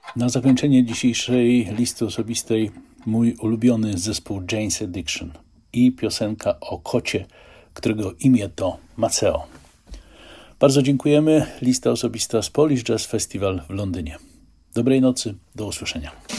Na zakończenie dzisiejszej listy osobistej mój ulubiony zespół Jane's Addiction i piosenka o kocie, którego imię to Maceo. Bardzo dziękujemy. Lista osobista z Polish Jazz Festival w Londynie. Dobrej nocy, do usłyszenia.